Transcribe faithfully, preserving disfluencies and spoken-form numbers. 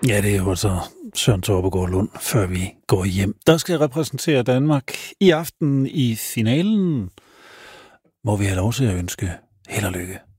Ja, det er jo altså Søren Torpegaard Lund, før vi går hjem. Der skal repræsentere Danmark i aften i finalen, hvor vi har lov til at ønske held og lykke.